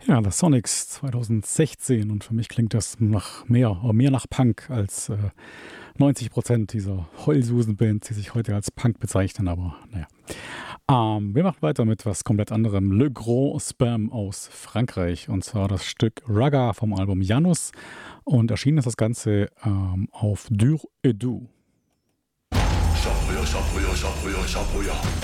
Ja, The Sonics 2016 und für mich klingt das nach mehr nach Punk als 90% dieser Heulsusen-Bands, die sich heute als Punk bezeichnen, aber naja. Wir machen weiter mit was komplett anderem. Le Gros Spam aus Frankreich und zwar das Stück Raga vom Album Janus und erschienen ist das Ganze auf Dur et Doux. Chapuya, chapuya, chapuya, chapuya.